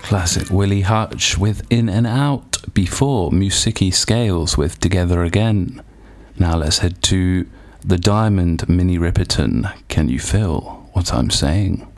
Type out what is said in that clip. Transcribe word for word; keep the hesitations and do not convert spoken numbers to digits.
Classic Willie Hutch with In and Out. Before, Musiki Scales with Together Again. Now let's head to the Diamond Minnie Riperton. Can you feel what I'm saying?